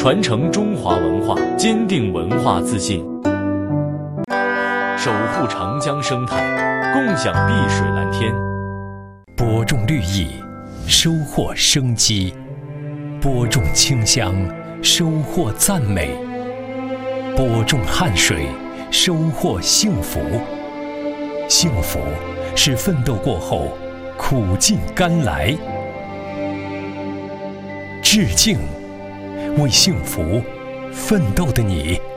传承中华文化，坚定文化自信，守护长江生态，共享碧水蓝天。 播种绿意，收获生机；播种清香，收获赞美；播种汗水，收获幸福。幸福是奋斗过后苦尽甘来。致敬，为幸福奋斗的你。